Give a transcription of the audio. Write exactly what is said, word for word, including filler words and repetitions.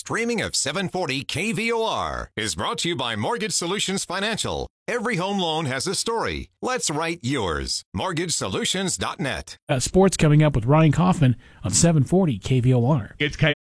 streaming of seven forty K V O R is brought to you by Mortgage Solutions Financial. Every home loan has a story. Let's write yours. mortgage solutions dot net. Uh, sports coming up with Ryan Kaufman on seven forty K V O R. It's